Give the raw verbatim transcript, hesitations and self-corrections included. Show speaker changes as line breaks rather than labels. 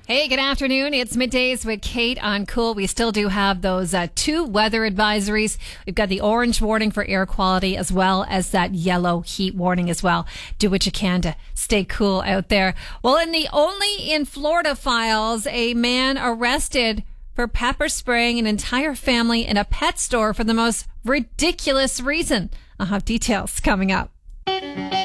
Hey, good afternoon. It's Middays with Kate on Cool. We still do have those uh, two weather advisories. We've got the orange warning for air quality as well as that yellow heat warning as well. Do what you can to stay cool out there. Well, in the Only in Florida files, a man arrested for pepper spraying an entire family in a pet store for the most ridiculous reason. I'll have details coming up.